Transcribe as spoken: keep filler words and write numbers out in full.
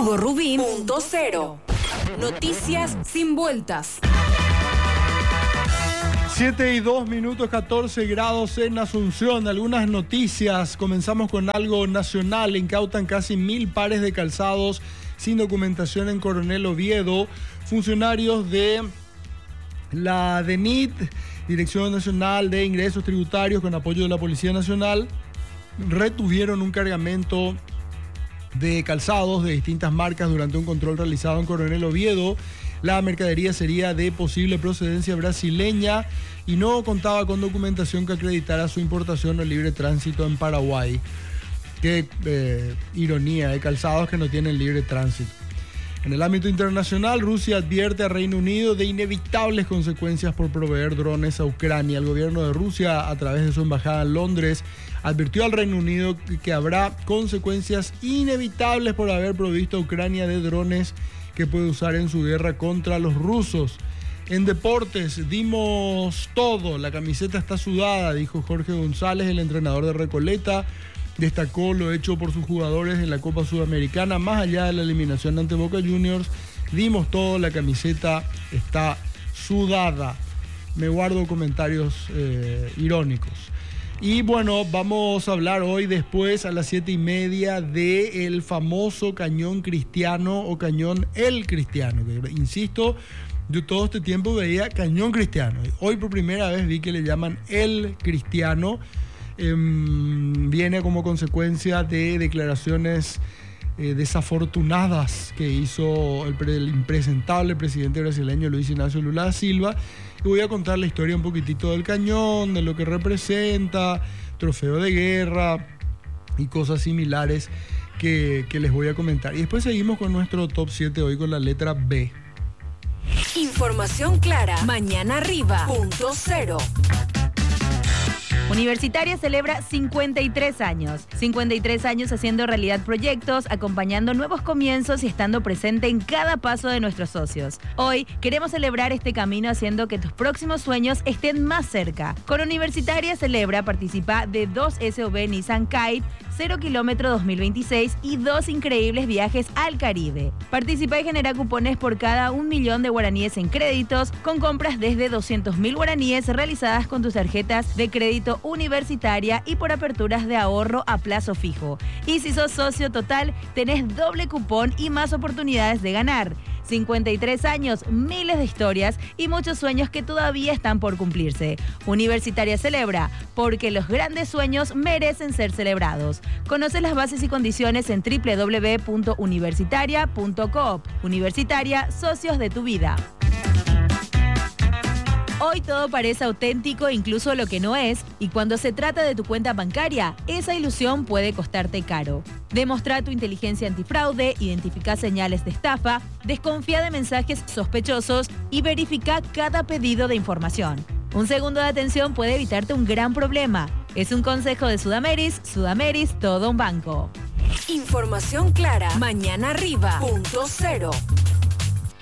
Hugo Rubín, punto cero. Noticias sin vueltas. siete y dos minutos, catorce grados en Asunción. Algunas noticias. Comenzamos con algo nacional. Incautan casi mil pares de calzados sin documentación en Coronel Oviedo. Funcionarios de la D E N I T, Dirección Nacional de Ingresos Tributarios, con apoyo de la Policía Nacional, retuvieron un cargamento de calzados de distintas marcas durante un control realizado en Coronel Oviedo. La mercadería sería de posible procedencia brasileña y no contaba con documentación que acreditara su importación o libre tránsito en Paraguay. Qué eh, ironía, de calzados que no tienen libre tránsito. En el ámbito internacional, Rusia advierte a Reino Unido de inevitables consecuencias por proveer drones a Ucrania. El gobierno de Rusia, a través de su embajada en Londres, advirtió al Reino Unido que habrá consecuencias inevitables por haber provisto a Ucrania de drones que puede usar en su guerra contra los rusos. En deportes, dimos todo, la camiseta está sudada, dijo Jorge González, el entrenador de Recoleta. Destacó lo hecho por sus jugadores en la Copa Sudamericana, más allá de la eliminación ante Boca Juniors. Dimos todo, la camiseta está sudada. Me guardo comentarios eh, irónicos. Y bueno, vamos a hablar hoy después a las siete y media del famoso cañón cristiano o cañón El Cristiano, que insisto, yo todo este tiempo veía cañón cristiano. Hoy por primera vez vi que le llaman El Cristiano. Eh, viene como consecuencia de declaraciones eh, desafortunadas que hizo el, el impresentable presidente brasileño Luis Ignacio Lula da Silva. Y voy a contar la historia un poquitito del cañón, de lo que representa, trofeo de guerra y cosas similares que, que les voy a comentar. Y después seguimos con nuestro top siete hoy con la letra B. Información clara. Mañana arriba. Punto cero. Universitaria celebra cincuenta y tres años. cincuenta y tres años haciendo realidad proyectos, acompañando nuevos comienzos y estando presente en cada paso de nuestros socios. Hoy queremos celebrar este camino haciendo que tus próximos sueños estén más cerca. Con Universitaria Celebra participa de dos S U V Nissan Kite, cero kilómetro dos mil veintiséis y dos increíbles viajes al Caribe. Participa y genera cupones por cada un millón de guaraníes en créditos, con compras desde doscientos mil guaraníes realizadas con tus tarjetas de crédito Universitaria y por aperturas de ahorro a plazo fijo. Y si sos socio total, tenés doble cupón y más oportunidades de ganar. cincuenta y tres años, miles de historias y muchos sueños que todavía están por cumplirse. Universitaria Celebra, porque los grandes sueños merecen ser celebrados. Conoce las bases y condiciones en doble u doble u doble u punto universitaria punto coop. Universitaria, socios de tu vida. Hoy todo parece auténtico, incluso lo que no es, y cuando se trata de tu cuenta bancaria, esa ilusión puede costarte caro. Demostra tu inteligencia antifraude, identifica señales de estafa, desconfía de mensajes sospechosos y verifica cada pedido de información. Un segundo de atención puede evitarte un gran problema. Es un consejo de Sudameris, Sudameris, todo un banco. Información clara. Mañana arriba. Punto cero.